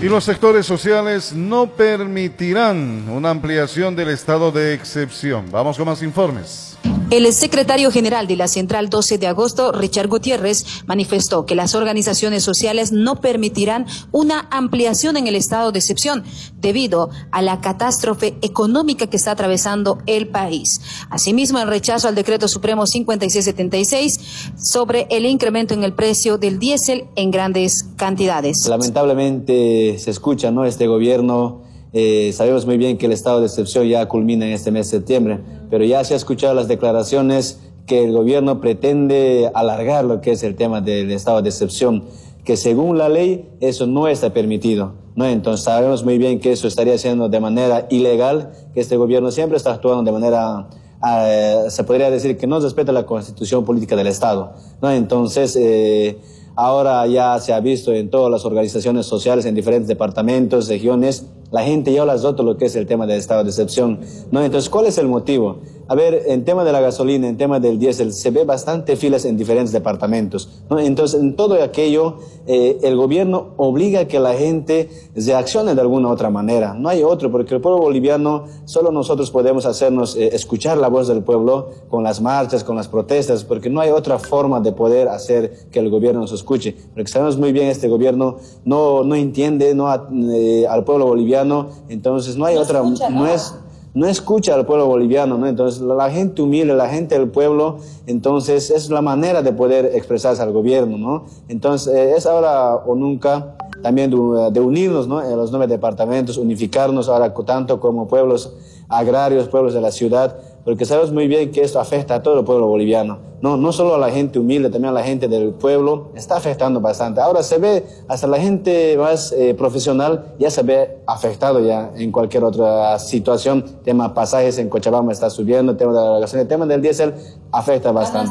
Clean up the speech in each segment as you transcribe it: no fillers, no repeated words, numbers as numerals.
Y los sectores sociales no permitirán una ampliación del estado de excepción. Vamos con más informes. El secretario general de la Central 12 de agosto, Richard Gutiérrez, manifestó que las organizaciones sociales no permitirán una ampliación en el estado de excepción debido a la catástrofe económica que está atravesando el país. Asimismo, en rechazo al decreto supremo 5676 sobre el incremento en el precio del diésel en grandes cantidades. Lamentablemente se escucha, ¿no? Este gobierno, sabemos muy bien que el estado de excepción ya culmina en este mes de septiembre, pero ya se ha escuchado las declaraciones que el gobierno pretende alargar lo que es el tema del estado de excepción, que según la ley eso no está permitido, ¿no? Entonces sabemos muy bien que eso estaría siendo de manera ilegal, que este gobierno siempre está actuando de manera, se podría decir que no respeta la constitución política del Estado, ¿no? Entonces, ahora ya se ha visto en todas las organizaciones sociales, en diferentes departamentos, regiones, la gente ya habla de lo que es el tema del estado de excepción, ¿no? Entonces, ¿cuál es el motivo? A ver, en tema de la gasolina, en tema del diésel, se ve bastante filas en diferentes departamentos, ¿no? Entonces, en todo aquello, el gobierno obliga a que la gente reaccione de alguna otra manera. No hay otro, porque el pueblo boliviano, solo nosotros podemos hacernos escuchar la voz del pueblo con las marchas, con las protestas, porque no hay otra forma de poder hacer que el gobierno nos escuche. Porque sabemos muy bien, este gobierno no entiende al pueblo boliviano, entonces no hay otra, no escucha al pueblo boliviano, ¿no? Entonces la gente humilde, la gente del pueblo, entonces es la manera de poder expresarse al gobierno, ¿no? Entonces es ahora o nunca también de unirnos, ¿no? En los 9 departamentos, unificarnos ahora tanto como pueblos agrarios, pueblos de la ciudad, porque sabemos muy bien que esto afecta a todo el pueblo boliviano, no solo a la gente humilde, también a la gente del pueblo, está afectando bastante. Ahora se ve, hasta la gente más profesional ya se ve afectado ya en cualquier otra situación. Tema pasajes en Cochabamba está subiendo, tema de la gasolina, el tema del diésel afecta bastante.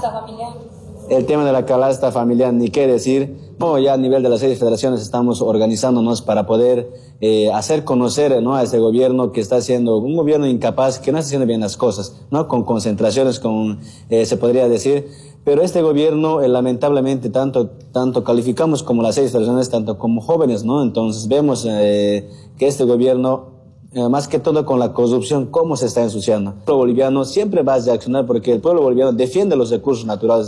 El tema de la canasta familiar, ni qué decir. No, ya a nivel de las 6 federaciones estamos organizándonos para poder hacer conocer, ¿no?, a este gobierno que está siendo un gobierno incapaz, que no está haciendo bien las cosas, ¿no? Con concentraciones, se podría decir. Pero este gobierno, lamentablemente, tanto calificamos como las 6 federaciones, tanto como jóvenes, ¿no? Entonces vemos que este gobierno, más que todo con la corrupción, cómo se está ensuciando. El pueblo boliviano siempre va a reaccionar porque el pueblo boliviano defiende los recursos naturales.